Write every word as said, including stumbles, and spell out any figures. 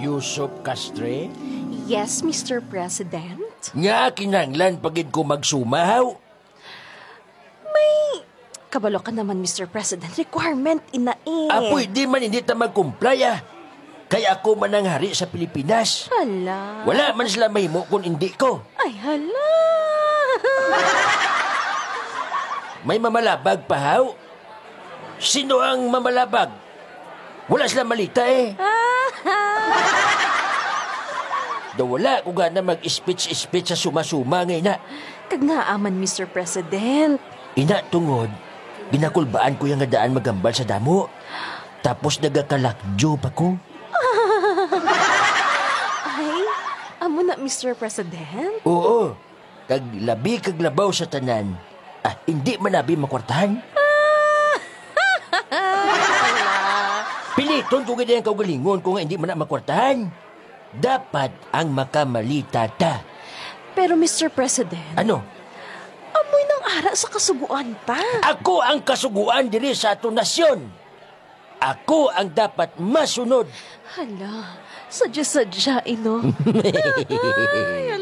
Yusuf Castre? Yes, Mister President? Nga kinanglan pagid ko magsumahaw. May kabalo ka naman, Mister President. Requirement ina eh. Apoy di man hindi ta mag-comply ah. Kaya ako man ang hari sa Pilipinas. Hala. Wala man sila mahimo kung hindi ko. Ay, hala. May mamalabag pa haw. Sino ang mamalabag? Wala sila malita eh. Do wala ko na mag-speech-speech sa suma-suma ngay na. Kag nga aman, Mister President. Ina tungod, ginakulbaan ko yung nga daan magambal sa damo. Tapos nagakalakjo pa ko. Ay, amo na, Mister President? Oo, kag labi kag labaw sa tanan. Ah, hindi manabi makwartahan. Piliton ko ganyan kaugalingon kung hindi man na makwartahan. Dapat ang makamalita ta. Pero, Mister President, Ano? amoy ng ara sa kasuguan ta. Ako ang kasuguan diri sa ato nasyon. Ako ang dapat masunod. Hala, sadya-sadya, ino. Ay,